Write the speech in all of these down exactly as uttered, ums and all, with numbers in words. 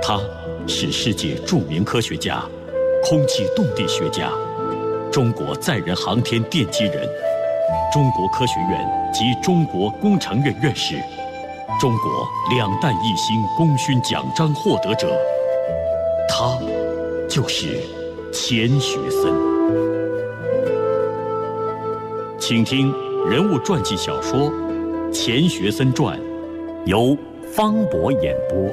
他是世界著名科学家、空气动力学家，中国载人航天奠基人，中国科学院及中国工程院院士，中国两弹一星功勋奖章获得者。他就是钱学森。请听人物传记小说《钱学森传》，由方博演播。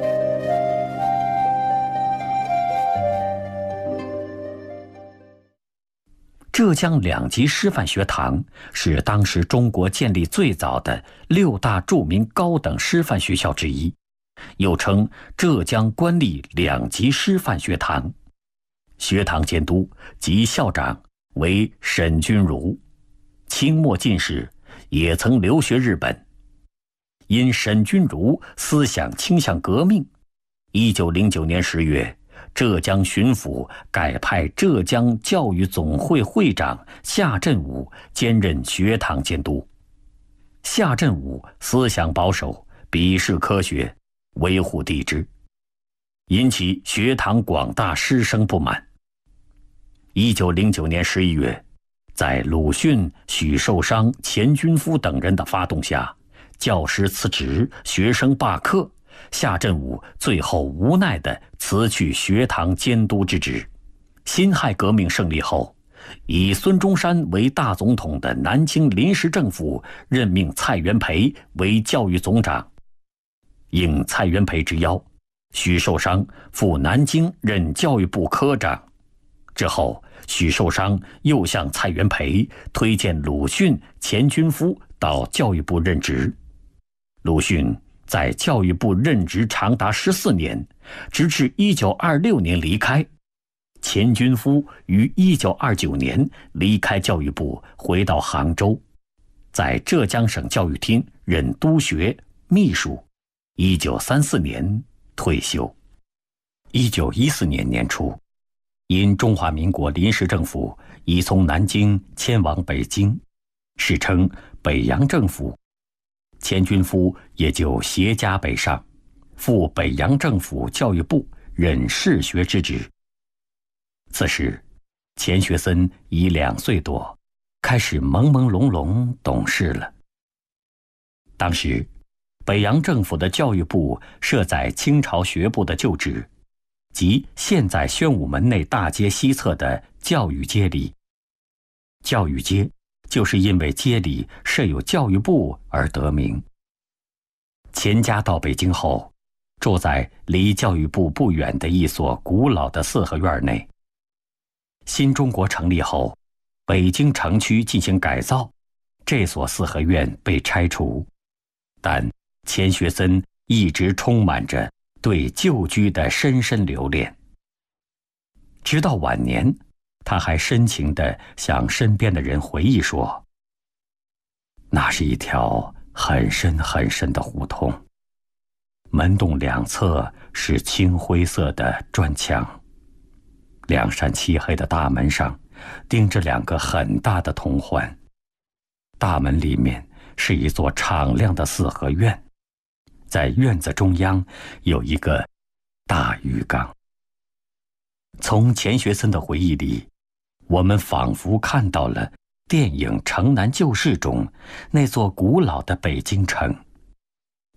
浙江两级师范学堂是当时中国建立最早的六大著名高等师范学校之一，又称浙江官立两级师范学堂。学堂监督及校长为沈钧儒，清末进士，也曾留学日本。因沈钧儒思想倾向革命，一九零九年十月，浙江巡抚改派浙江教育总会会长夏振武兼任学堂监督。夏振武思想保守，鄙视科学，维护帝制，引起学堂广大师生不满。一九零九年十一月，在鲁迅、许寿裳、钱均夫等人的发动下，教师辞职，学生罢课，夏振武最后无奈地辞去学堂监督之职。辛亥革命胜利后，以孙中山为大总统的南京临时政府任命蔡元培为教育总长。应蔡元培之邀，许寿裳赴南京任教育部科长。之后，许寿裳又向蔡元培推荐鲁迅、钱均夫到教育部任职。鲁迅在教育部任职长达十四年，直至一九二六年离开。钱均夫于一九二九年离开教育部，回到杭州，在浙江省教育厅任督学、秘书。一九三四年退休。一九一四年年初，因中华民国临时政府已从南京迁往北京，史称北洋政府，钱均夫也就携家北上，赴北洋政府教育部任士学之职。此时，钱学森已两岁多，开始朦朦胧胧懂事了。当时，北洋政府的教育部设在清朝学部的旧址，即现在宣武门内大街西侧的教育街里。教育街就是因为街里设有教育部而得名。钱家到北京后，住在离教育部不远的一所古老的四合院内。新中国成立后，北京城区进行改造，这所四合院被拆除，但钱学森一直充满着对旧居的深深留恋。直到晚年，他还深情地向身边的人回忆说，那是一条很深很深的胡同，门洞两侧是青灰色的砖墙，两扇漆黑的大门上钉着两个很大的铜环，大门里面是一座敞亮的四合院，在院子中央有一个大浴缸。从钱学森的回忆里，我们仿佛看到了电影《城南旧事》中那座古老的北京城。